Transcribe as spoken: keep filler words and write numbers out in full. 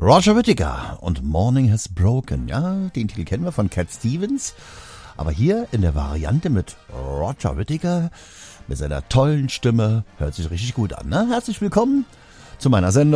Roger Whittaker und Morning Has Broken. Ja, den Titel kennen wir von Cat Stevens. Aber hier in der Variante mit Roger Whittaker, mit seiner tollen Stimme, hört sich richtig gut an. Ne? Herzlich willkommen zu meiner Sendung